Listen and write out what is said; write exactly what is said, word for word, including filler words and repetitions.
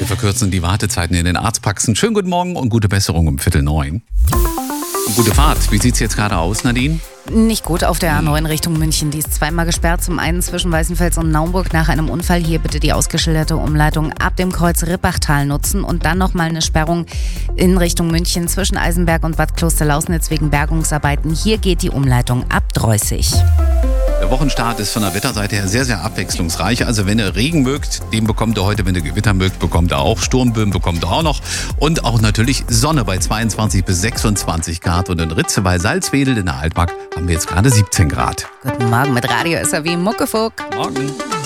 Wir verkürzen die Wartezeiten in den Arztpraxen. Schönen guten Morgen und gute Besserung um Viertel neun. Gute Fahrt. Wie sieht es jetzt gerade aus, Nadine? Nicht gut auf der A neun Richtung München. Die ist zweimal gesperrt. Zum einen zwischen Weißenfels und Naumburg nach einem Unfall. Hier bitte die ausgeschilderte Umleitung ab dem Kreuz Rippachtal nutzen. Und dann nochmal eine Sperrung in Richtung München zwischen Eisenberg und Bad Klosterlausnitz wegen Bergungsarbeiten. Hier geht die Umleitung ab Droßig. Der Wochenstart ist von der Wetterseite her sehr, sehr abwechslungsreich. Also wenn ihr Regen mögt, den bekommt ihr heute. Wenn ihr Gewitter mögt, bekommt ihr auch. Sturmböen bekommt ihr auch noch. Und auch natürlich Sonne bei zweiundzwanzig bis sechsundzwanzig Grad. Und in Ritze bei Salzwedel in der Altmark haben wir jetzt gerade siebzehn Grad. Guten Morgen mit Radio S R W Muckefuck. Morgen.